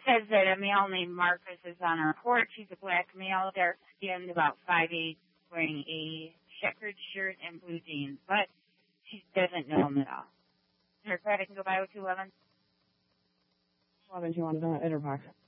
says that a male named Marcus is on her porch. He's a black male, dark-skinned, about 5'8", wearing a checkered shirt and blue jeans, but she doesn't know him at all. Her credit can go by with 211. 11, you want to know, Interbox.